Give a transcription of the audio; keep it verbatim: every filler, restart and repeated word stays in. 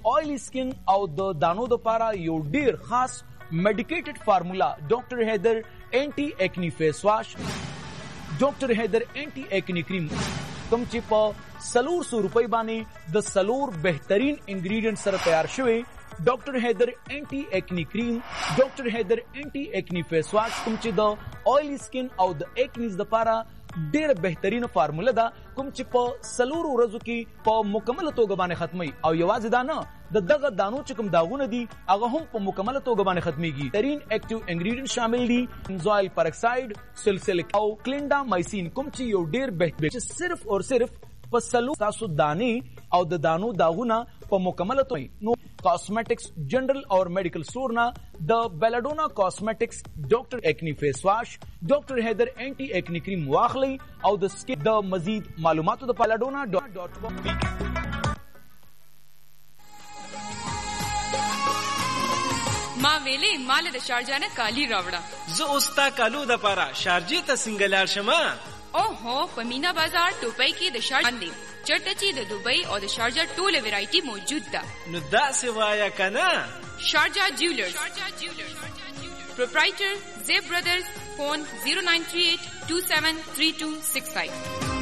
Oily skin او د دانو د پاره یو ډیر خاص میډیکیټډ فارمولا ډاکټر حیدر انټي ایکنی فیس واش، ډاکټر حیدر انټي ایکنی کریم کوم چې په سلور سو روپۍ باندې د سلور بهترین انګریډینټ سره تیار شوی ډاکټر حیدر انټي ایکنی کریم، ډاکټر حیدر انټي ایکنی فیس واش کوم چې د آیلی سکین او د ایکنیز د پاره ډیر بهترین فارمولا ده کوم چې په سلور ورځو کې په مکمل توګه باندې ختمي او یوازې دا نه د دغه دانو چې کوم داغونه دي هغه هم په مکمل توګه باندې ختميږي. ترين اکټیو انګریډینټ شامل دي بنزوایل پرکساید، سلسلیک او کلینډامایسین کوم چې یو ډیر بهترین چې صرف او صرف په سلور تاسو دانې او د دانو داغونه په مکمل توګه نو کاسمیټکس جنرال اور میډیکل سٹور نا د بیلاډونا کاسمیټکس ډاکټر ایکنی فیس واش، ډاکټر حیدر انټي ایکنی کریم واخلي او د سکین د مزید معلوماتو د بیلاډونا ډاٹ کام ما ویلې مال د شارجه نه کالی راوړه. زه اوستا کالو د پاره شارجې ته سنگلار شمه. اوهو په مینا بازار ټوپۍ کې د شارجه باندې چټه چې د دوبۍ او د شارجه ټوله ویرایټي موجود ده. نو دا سوایا کنه شارجه جیولرز پروپرایټر زیب برادرز، فون zero nine three eight two seven three two six five.